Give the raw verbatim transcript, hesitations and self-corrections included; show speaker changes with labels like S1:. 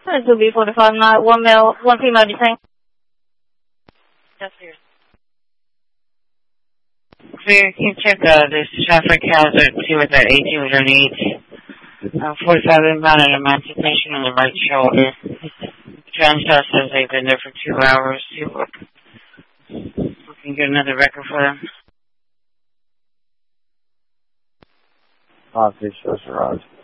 S1: two B forty-five, not one male, one female detained.
S2: Yes, sir. Clear, can you check uh, this traffic hazard, see what that eighteen was underneath? Uh, forty-five inbound and emancipation on the right shoulder. The Transhouse says they've been there for two hours. See what we can get another record for them.
S3: Officer, Roger.